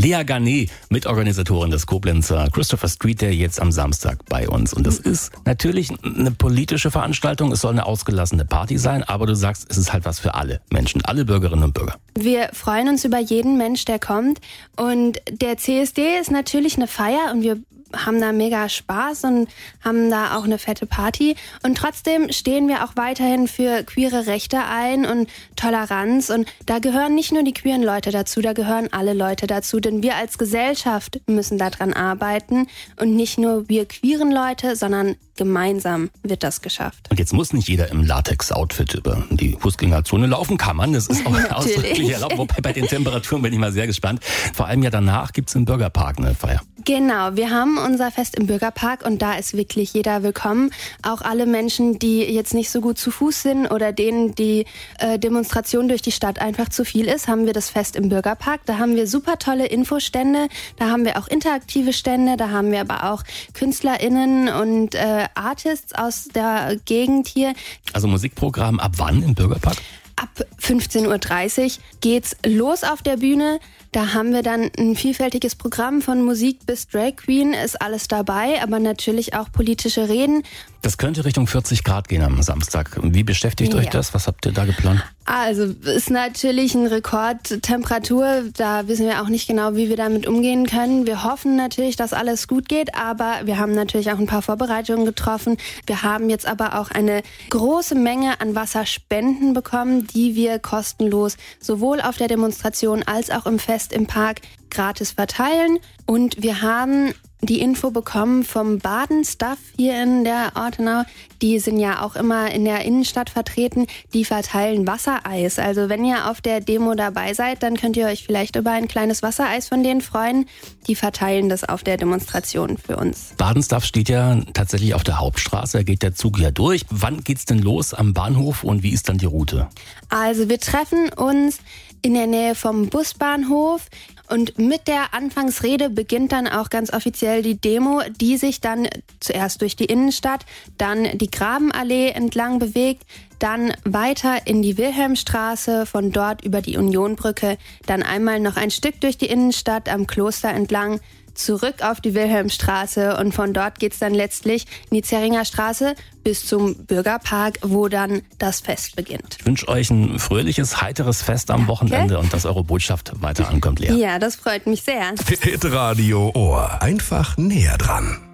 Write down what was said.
Lea Garnet, Mitorganisatorin des Koblenzer Christopher Street Day, jetzt am Samstag bei uns. Und das ist natürlich eine politische Veranstaltung. Es soll eine ausgelassene Party sein, aber du sagst, es ist halt was für alle Menschen, alle Bürgerinnen und Bürger. Wir freuen uns über jeden Mensch, der kommt. Und der CSD ist natürlich eine Feier und wir haben da mega Spaß und haben da auch eine fette Party. Und trotzdem stehen wir auch weiterhin für queere Rechte ein und Toleranz. Und da gehören nicht nur die queeren Leute dazu, da gehören alle Leute dazu. Denn wir als Gesellschaft müssen daran arbeiten. Und nicht nur wir queeren Leute, sondern gemeinsam wird das geschafft. Und jetzt muss nicht jeder im Latex-Outfit über die Fußgängerzone laufen, kann man. Das ist auch ausdrücklich erlaubt. Wobei bei den Temperaturen bin ich mal sehr gespannt. Vor allem ja danach gibt es im Bürgerpark eine Feier. Genau, wir haben unser Fest im Bürgerpark und da ist wirklich jeder willkommen. Auch alle Menschen, die jetzt nicht so gut zu Fuß sind oder denen die Demonstration durch die Stadt einfach zu viel ist, haben wir das Fest im Bürgerpark. Da haben wir super tolle Infostände, da haben wir auch interaktive Stände, da haben wir aber auch KünstlerInnen und Artists aus der Gegend hier. Also Musikprogramm ab wann im Bürgerpark? Ab 15.30 Uhr geht's los auf der Bühne. Da haben wir dann ein vielfältiges Programm von Musik bis Drag Queen, ist alles dabei, aber natürlich auch politische Reden. Das könnte Richtung 40 Grad gehen am Samstag. Wie beschäftigt euch das? Was habt ihr da geplant? Also ist natürlich eine Rekordtemperatur. Da wissen wir auch nicht genau, wie wir damit umgehen können. Wir hoffen natürlich, dass alles gut geht, aber wir haben natürlich auch ein paar Vorbereitungen getroffen. Wir haben jetzt aber auch eine große Menge an Wasserspenden bekommen, die wir kostenlos sowohl auf der Demonstration als auch im Fest im Park gratis verteilen. Und wir haben die Info bekommen vom Baden-Staff hier in der Ortenau. Die sind ja auch immer in der Innenstadt vertreten. Die verteilen Wassereis. Also wenn ihr auf der Demo dabei seid, dann könnt ihr euch vielleicht über ein kleines Wassereis von denen freuen. Die verteilen das auf der Demonstration für uns. Baden-Staff steht ja tatsächlich auf der Hauptstraße. Da geht der Zug ja durch. Wann geht's denn los am Bahnhof und wie ist dann die Route? Also wir treffen uns in der Nähe vom Busbahnhof. Und mit der Anfangsrede beginnt dann auch ganz offiziell die Demo, die sich dann zuerst durch die Innenstadt, dann die Grabenallee entlang bewegt, dann weiter in die Wilhelmstraße, von dort über die Unionbrücke, dann einmal noch ein Stück durch die Innenstadt am Kloster entlang, zurück auf die Wilhelmstraße und von dort geht's dann letztlich in die Zerringer Straße bis zum Bürgerpark, wo dann das Fest beginnt. Ich wünsche euch ein fröhliches, heiteres Fest am Wochenende und dass eure Botschaft weiter ankommt, Lea. Ja, das freut mich sehr. Hit Radio Ohr. Einfach näher dran.